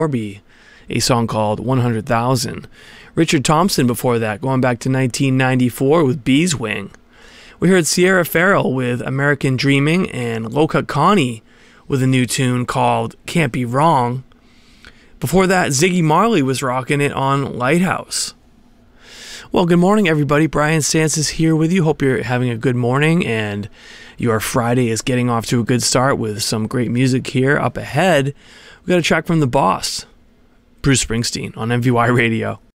Orby, a song called 100,000. Richard Thompson before that, going back to 1994 with Beeswing. We heard Sierra Farrell with American Dreaming and Loka Connie with a new tune called Can't Be Wrong. Before that, Ziggy Marley was rocking it on Lighthouse. Well, good morning, everybody. Brian Stantz is here with you. Hope you're having a good morning and your Friday is getting off to a good start with some great music here. Up ahead, we got a track from The Boss, Bruce Springsteen on MVY Radio.